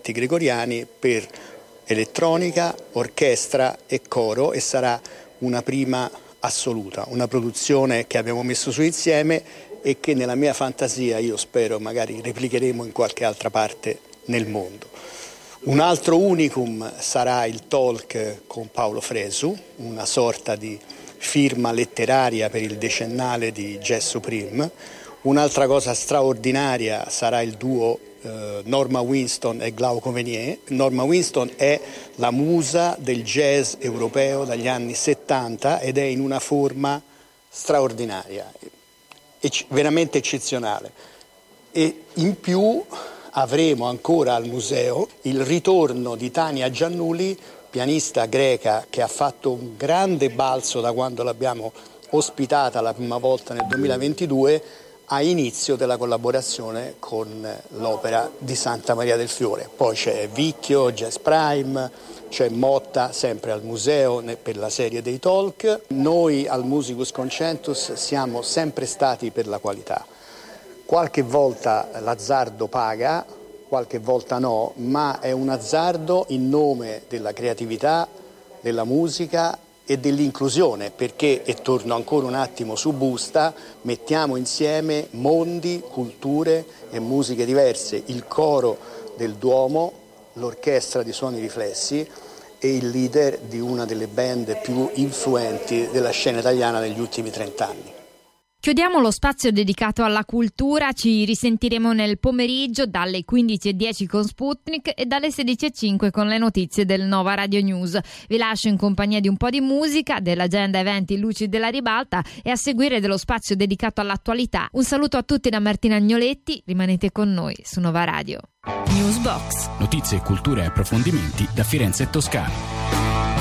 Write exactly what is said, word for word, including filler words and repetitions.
gregoriani per elettronica, orchestra e coro, e sarà una prima assoluta, una produzione che abbiamo messo su insieme e che nella mia fantasia, io spero, magari replicheremo in qualche altra parte nel mondo. Un altro unicum sarà il talk con Paolo Fresu, una sorta di firma letteraria per il decennale di Jazz Supreme. Un'altra cosa straordinaria sarà il duo eh, Norma Winston e Glauco Venier. Norma Winston è la musa del jazz europeo dagli anni settanta ed è in una forma straordinaria, ec- veramente eccezionale. E in più avremo ancora al museo il ritorno di Tania Giannuli, pianista greca che ha fatto un grande balzo da quando l'abbiamo ospitata la prima volta nel duemilaventidue, a inizio della collaborazione con l'Opera di Santa Maria del Fiore. Poi c'è Vicchio, Jazz Prime, c'è Motta sempre al museo per la serie dei talk. Noi al Musicus Concentus siamo sempre stati per la qualità. Qualche volta l'azzardo paga, qualche volta no, ma è un azzardo in nome della creatività, della musica e dell'inclusione, perché, e torno ancora un attimo su Busta, mettiamo insieme mondi, culture e musiche diverse, il coro del Duomo, l'orchestra di Suoni Riflessi e il leader di una delle band più influenti della scena italiana negli ultimi trent'anni. Chiudiamo lo spazio dedicato alla cultura, ci risentiremo nel pomeriggio dalle quindici e dieci con Sputnik e dalle sedici e cinque con le notizie del Nova Radio News. Vi lascio in compagnia di un po' di musica, dell'agenda eventi Luci della Ribalta e a seguire dello spazio dedicato all'attualità. Un saluto a tutti da Martina Agnoletti, rimanete con noi su Nova Radio. Newsbox. Notizie, cultura e approfondimenti da Firenze e Toscana.